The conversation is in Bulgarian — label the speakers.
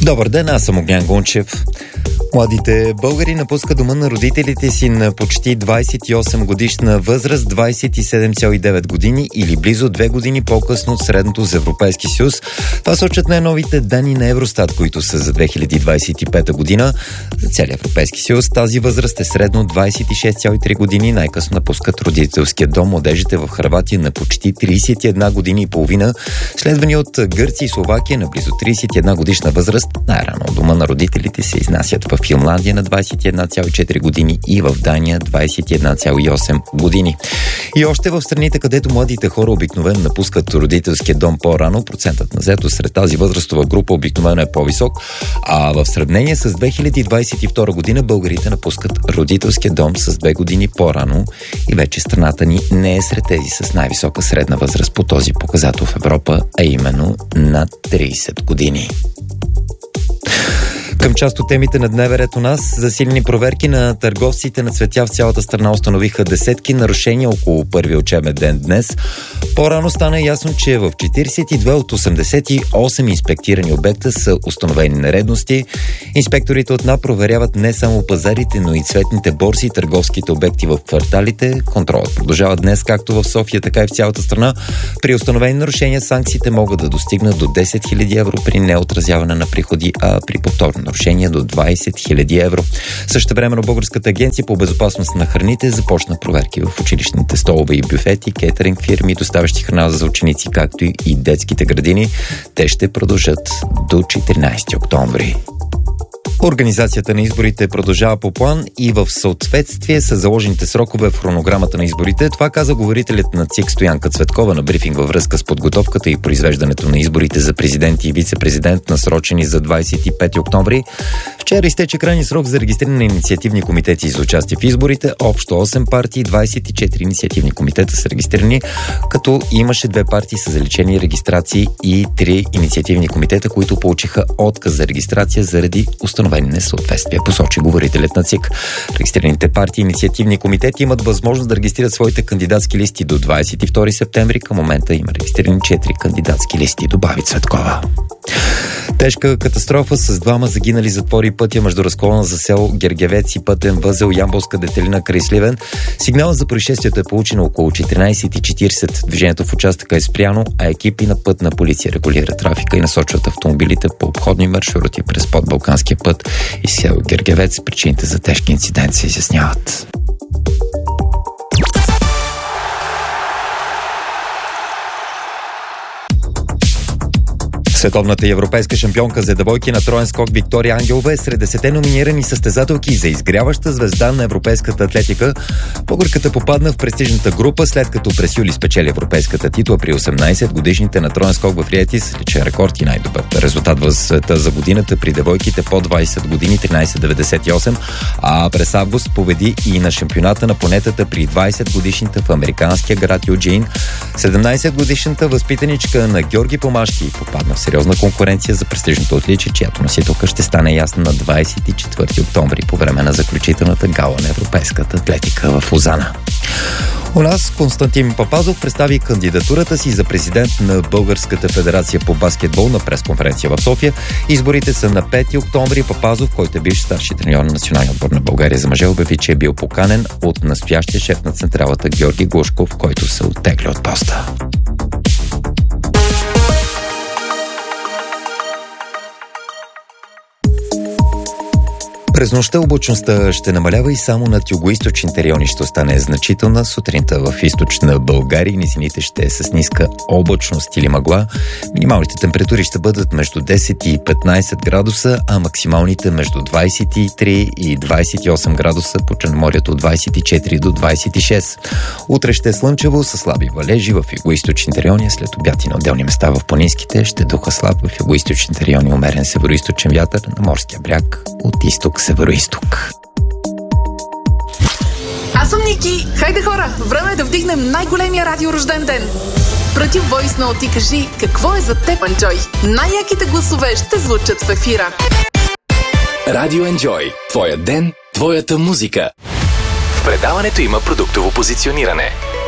Speaker 1: Добър ден, аз съм Огнян Гунчев. Младите българи напускат дома на родителите си на почти 28 годишна възраст, 27,9 години или близо 2 години по-късно от средното за Европейски съюз. Това сочат най-новите данни на Евростат, които са за 2025 година. За целия Европейски съюз тази възраст е средно 26,3 години. Най-късно напускат родителския дом младежите в Хърватия на почти 31 години и половина, следвани от Гърция и Словакия на близо 31 годишна възраст. Най-рано от дома на родителите се изнасят в Финландия на 21,4 години и в Дания 21,8 години. И още в страните, където младите хора обикновено напускат родителския дом по-рано, процентът на заетост сред тази възрастова група обикновено е по-висок, а в сравнение с 2022 година българите напускат родителския дом с 2 години по-рано и вече страната ни не е сред тези с най-висока средна възраст по този показател в Европа, а именно над 30 години. Към част от темите на дневен ред у нас, засилени проверки на търговците на цветя в цялата страна установиха десетки нарушения около първия учебен ден днес. По-рано стана ясно, че в 42 от 88 инспектирани обекта са установени нередности. Инспекторите от НАП проверяват не само пазарите, но и цветните борси и търговските обекти в кварталите. Контролът продължава днес както в София, така и в цялата страна. При установени нарушения санкциите могат да достигнат до 10 000 евро при неотразяване на приходи, а при повторно нарушение до 20 000 евро. Същевременно Българската агенция по безопасност на храните започна проверки в училищните столове и бюфети, кетеринг фирми, доставящи храна за ученици, както и детските градини. Те ще продължат до 14 октомври. Организацията на изборите продължава по план и в съответствие с заложените срокове в хронограмата на изборите. Това каза говорителят на ЦИК Стоянка Цветкова на брифинг във връзка с подготовката и произвеждането на изборите за президент и вице-президент, насрочени за 25 октомври. Вчера изтече крайния срок за регистриране на инициативни комитети за участие в изборите. Общо 8 партии, 24 инициативни комитета са регистрирани, като имаше 2 партии с заличени регистрации и 3 инициативни комитета, които получиха отказ за регистрация заради установени несъответствие, посочи говорителят на ЦИК. Регистрираните партии и инициативни комитети имат възможност да регистрират своите кандидатски листи до 22 септември. Към момента има регистрирани 4 кандидатски листи, добави Цветкова. Тежка катастрофа с 2 загинали затвори пътя между разклона за село Гергевец и пътен възел Ямболска детелина край Сливен. Сигналът за происшествието е получен около 14:40. Движението в участъка е спряно, а екипи на пътна полиция регулират трафика и насочват автомобилите по обходни маршрути през подбалканския път и село Гергевец. Причините за тежки инцидент се изясняват. Световната и европейска шампионка за девойки на троен скок Виктория Ангелова е сред 10 номинирани състезателки за изгряваща звезда на европейската атлетика. Българката попадна в престижната група, след като през юли спечели европейската титла при 18 годишните на троен скок в Риетис, личен рекорд и най-добър резултат в света за годината при девойките по 20 години 13,98, а през август победи и на шампионата на планетата при 20 годишните в американския град Юджин. 17 годишната възпитаничка на Георги Помашки попадна в сериозна конкуренция за престижното отличие, чиято носителка ще стане ясна на 24 октомври по време на заключителната гала на европейската атлетика в Лозана. У нас Константин Папазов представи кандидатурата си за президент на Българската федерация по баскетбол на пресконференция в София. Изборите са на 5 октомври. Папазов, който е бивш старши треньор на националния отбор на България за мъже, обяви, че е бил поканен от настоящия шеф на централата Георги Глушков, който се оттегля от поста. През нощта облачността ще намалява и само над югоизточните райони ще остане значителна. Сутринта в източна България низините ще е с ниска облачност или мъгла. Минималните температури ще бъдат между 10 и 15 градуса, а максималните между 23 и 28 градуса, по Черноморието от 24 до 26. Утре ще е слънчево с слаби валежи в югоизточните райони, след обяд и на отделни места в планинските ще духа слаб в югоизточните райони, умерен североизточен вятър, на морския бряг от изток североизток.
Speaker 2: Аз съм Ники. Хайде хора, време е да вдигнем най-големия радиорожден ден. Прати войс ноут и кажи какво е за теб, Enjoy. Най-яките гласове ще звучат в ефира.
Speaker 3: Радио Enjoy. Твоя ден, твоята музика. В предаването има продуктово позициониране.